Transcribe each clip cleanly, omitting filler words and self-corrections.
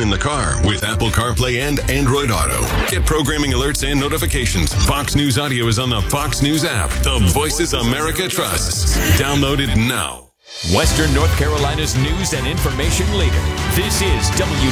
in the car with Apple CarPlay and Android Auto. Get programming alerts and notifications. Fox News Audio is on the Fox News app. The Voices America trusts. Download it now. Western North Carolina's news and information leader. This is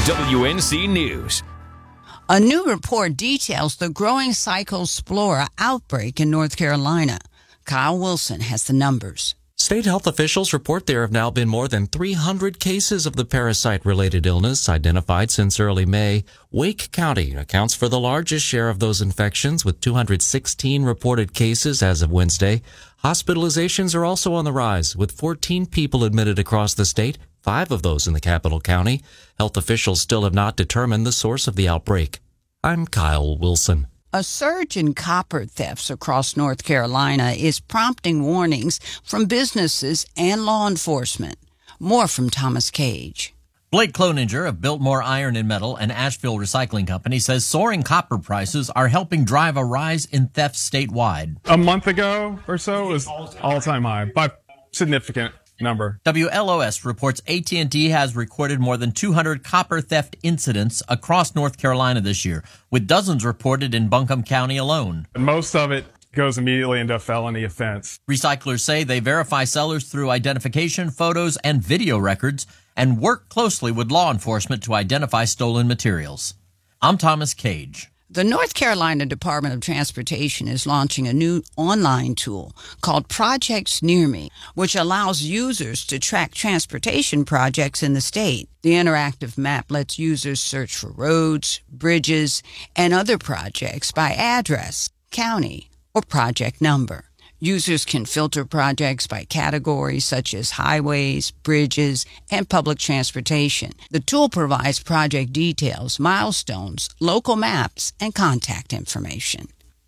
WWNC News. A new report details the growing Cyclospora outbreak in North Carolina. Kyle Wilson has the numbers. State health officials report there have now been more than 300 cases of the parasite-related illness identified since early May. Wake County accounts for the largest share of those infections, with 216 reported cases as of Wednesday. Hospitalizations are also on the rise, with 14 people admitted across the state, 5 of those in the Capital County. Health officials still have not determined the source of the outbreak. I'm Kyle Wilson. A surge in copper thefts across North Carolina is prompting warnings from businesses and law enforcement. More from Thomas Cage. Blake Cloninger of Biltmore Iron and Metal and Asheville Recycling Company says soaring copper prices are helping drive a rise in thefts statewide. A month ago or so it was all-time high by significant number. WLOS reports AT&T has recorded more than 200 copper theft incidents across North Carolina this year, with dozens reported in Buncombe County alone. Most of it goes immediately into a felony offense. Recyclers say they verify sellers through identification, photos, and video records, and work closely with law enforcement to identify stolen materials. I'm Thomas Cage. The North Carolina Department of Transportation is launching a new online tool called Projects Near Me, which allows users to track transportation projects in the state. The interactive map lets users search for roads, bridges, and other projects by address, county, or project number. Users can filter projects by categories such as highways, bridges, and public transportation. The tool provides project details, milestones, local maps, and contact information.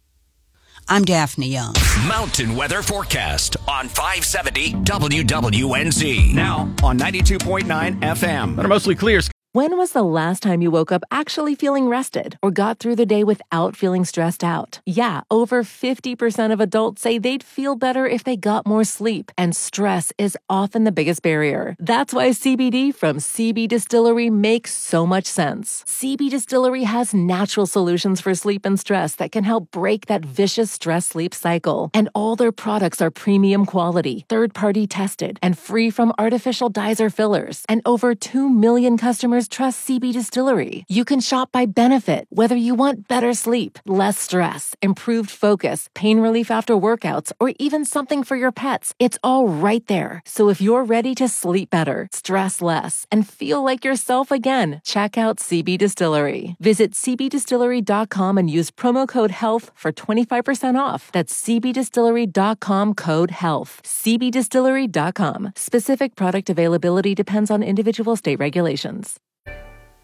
I'm Daphne Young. Mountain weather forecast on 570 WWNZ. Now on 92.9 FM. But mostly clear. When was the last time you woke up actually feeling rested or got through the day without feeling stressed out? Yeah, over 50% of adults say they'd feel better if they got more sleep, and stress is often the biggest barrier. That's why CBD from CB Distillery makes so much sense. CB Distillery has natural solutions for sleep and stress that can help break that vicious stress-sleep cycle. And all their products are premium quality, third-party tested, and free from artificial dyes or fillers. And over 2 million customers trust CB Distillery. You can shop by benefit, whether you want better sleep, less stress, improved focus, pain relief after workouts, or even something for your pets. It's all right there. So if you're ready to sleep better, stress less, and feel like yourself again, check out CB Distillery. Visit cbdistillery.com and use promo code HEALTH for 25% off. That's cbdistillery.com code HEALTH. cbdistillery.com. Specific product availability depends on individual state regulations.